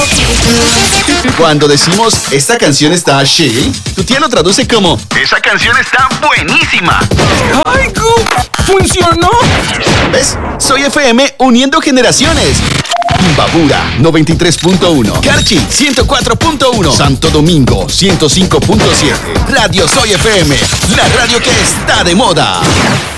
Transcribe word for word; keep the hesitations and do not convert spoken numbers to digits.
Cuando decimos, esta canción está chill, tu tía lo traduce como, esa canción está buenísima. ¡Ay, Gu! ¡Funcionó! ¿ves? Soy F M uniendo generaciones. Imbabura noventa y tres punto uno, Carchi ciento cuatro punto uno, Santo Domingo ciento cinco punto siete. Radio Soy F M, la radio que está de moda.